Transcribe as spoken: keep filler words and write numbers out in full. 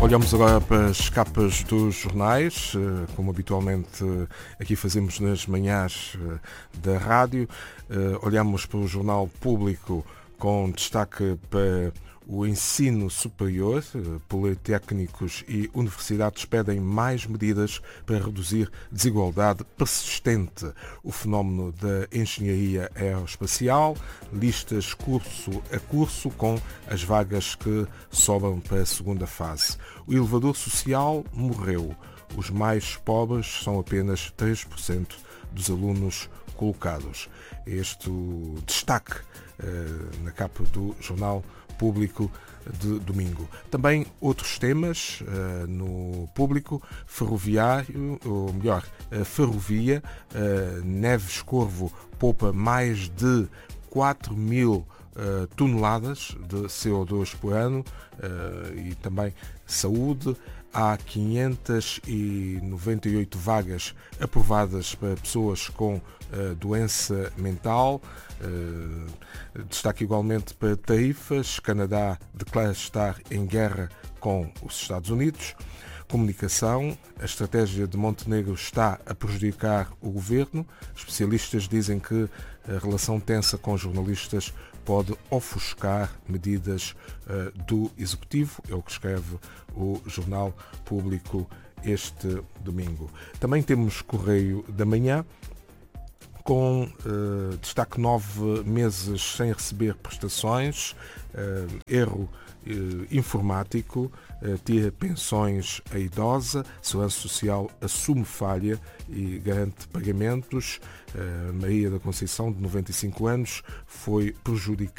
Olhamos agora para as capas dos jornais, como habitualmente aqui fazemos nas manhãs da rádio. Olhamos para o Jornal Público com destaque para o ensino superior. Politécnicos e universidades pedem mais medidas para reduzir desigualdade persistente. O fenómeno da engenharia aeroespacial, listas curso a curso com as vagas que sobram para a segunda fase. O elevador social morreu. Os mais pobres são apenas três por cento dos alunos colocados. Este o destaque uh, na capa do Jornal Público de domingo. Também outros temas uh, no Público, ferroviário, ou melhor, a ferrovia. uh, Neves Corvo poupa mais de quatro mil uh, toneladas de C O dois por ano. uh, e também saúde. Há quinhentas e noventa e oito vagas aprovadas para pessoas com uh, doença mental. Uh, destaque igualmente para tarifas. Canadá declara estar em guerra com os Estados Unidos. Comunicação. A estratégia de Montenegro está a prejudicar o governo. Especialistas dizem que a relação tensa com jornalistas pode ofuscar medidas uh, do Executivo. É o que escreve o Jornal Público este domingo. Também temos Correio da Manhã, com uh, destaque nove meses sem receber prestações, uh, erro uh, informático, uh, tira pensões a idosa, Segurança Social assume falha e garante pagamentos. Uh, Maria da Conceição, de noventa e cinco anos, foi prejudicada